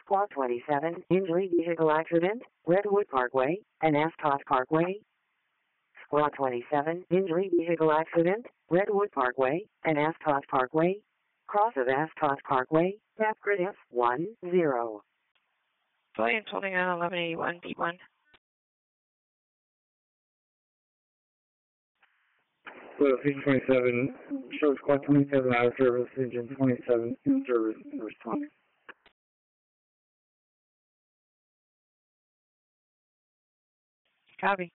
Squad 27, injury vehicle accident, Redwood Parkway, and Ascot Parkway. Squad 27, injury vehicle accident, Redwood Parkway, and Ascot Parkway. Cross of Ascot Parkway, tap grid F10. Williams holding on 1181 B1. So, Engine 27, show Squad 27 out of service, Engine 27 in service, response. Copy.